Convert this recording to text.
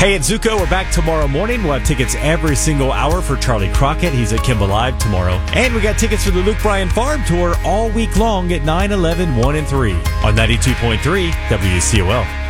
Hey, it's Zuko. We're back tomorrow morning. We'll have tickets every single hour for Charlie Crockett. He's at Kimball Live tomorrow. And we got tickets for the Luke Bryan Farm Tour all week long at 9, 11, 1, and 3 on 92.3 WCOL.